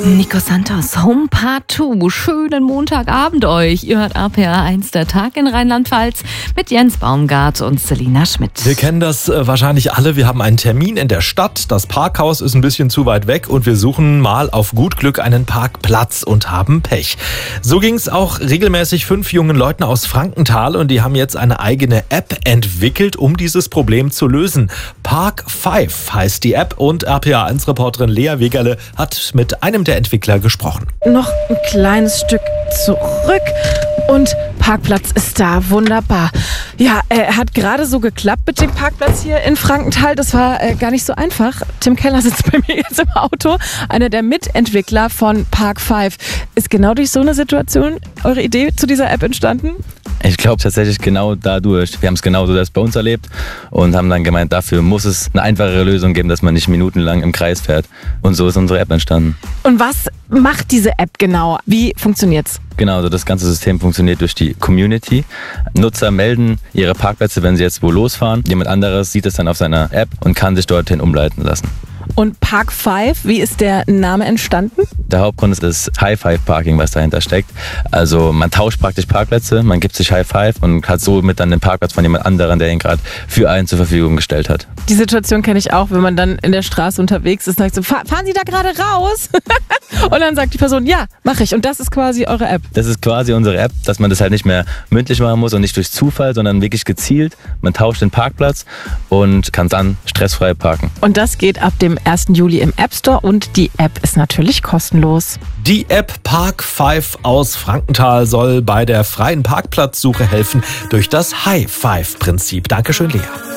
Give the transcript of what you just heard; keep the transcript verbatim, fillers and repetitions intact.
Nico Santos, Home Part zwei. Schönen Montagabend euch. Ihr hört R P R eins, der Tag in Rheinland-Pfalz mit Jens Baumgart und Selina Schmidt. Wir kennen das äh, wahrscheinlich alle. Wir haben einen Termin in der Stadt. Das Parkhaus ist ein bisschen zu weit weg und wir suchen mal auf gut Glück einen Parkplatz und haben Pech. So ging es auch regelmäßig fünf jungen Leuten aus Frankenthal und die haben jetzt eine eigene App entwickelt, um dieses Problem zu lösen. Park fünf heißt die App und R P R eins Reporterin Lea Wegerle hat mit einem der Entwickler gesprochen. Noch ein kleines Stück zurück und Parkplatz ist da. Wunderbar. Ja, äh, hat gerade so geklappt mit dem Parkplatz hier in Frankenthal. Das war äh, gar nicht so einfach. Tim Keller sitzt bei mir jetzt im Auto. Einer der Mitentwickler von Park fünf. Ist genau durch so eine Situation eure Idee zu dieser App entstanden? Ich glaube tatsächlich genau dadurch. Wir haben es genauso das bei uns erlebt und haben dann gemeint, dafür muss es eine einfachere Lösung geben, dass man nicht minutenlang im Kreis fährt. Und so ist unsere App entstanden. Und was macht diese App genau? Wie funktioniert's? Genau, also das ganze System funktioniert durch die Community. Nutzer melden ihre Parkplätze, wenn sie jetzt wo losfahren. Jemand anderes sieht es dann auf seiner App und kann sich dorthin umleiten lassen. Und Park fünf, wie ist der Name entstanden? Der Hauptgrund ist das High-Five-Parking, was dahinter steckt. Also man tauscht praktisch Parkplätze, man gibt sich High-Five und hat somit dann den Parkplatz von jemand anderem, der ihn gerade für einen zur Verfügung gestellt hat. Die Situation kenne ich auch, wenn man dann in der Straße unterwegs ist und sagt so, fahren Sie da gerade raus? Und dann sagt die Person, ja, mache ich. Und das ist quasi eure App. Das ist quasi unsere App, dass man das halt nicht mehr mündlich machen muss und nicht durch Zufall, sondern wirklich gezielt. Man tauscht den Parkplatz und kann dann stressfrei parken. Und das geht ab dem ersten Juli im App Store und die App ist natürlich kostenlos. Die App Park fünf aus Frankenthal soll bei der freien Parkplatzsuche helfen durch das High-Five-Prinzip. Dankeschön, Lea.